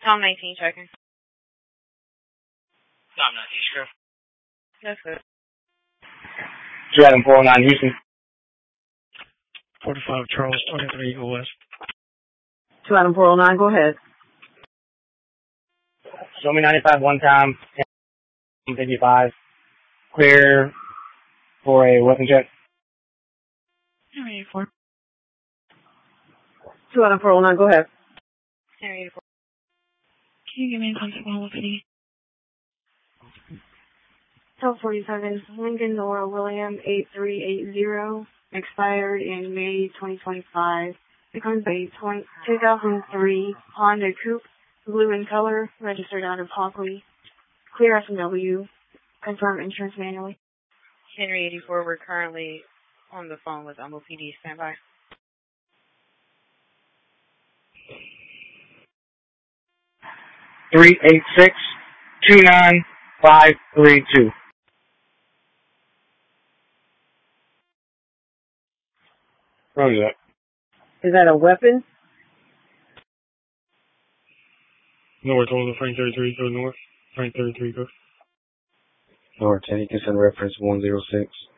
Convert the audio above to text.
Tom 19 checking. Tom 19, sure. That's good. 2 Adam 409 Houston. 45 Charles 23 Eagle West. 2 Adam 409, go ahead. Show me 95 one time. 55. Clear for a weapon check. 84. 2 Adam 409, go ahead. 84. Can you give me some small fee? 1247, Lincoln Nora William 8380, expired in May 2025. Becomes a 2003 Honda Coupe, blue in color, registered out of Hockley. Clear S&W. Confirm insurance manually. Henry 84, we're currently on the phone with MOPD. Stand by. Three 29532. What was that? Is that a weapon? North over Frank 33, go north. Frank 33, go. North, any consent reference 106.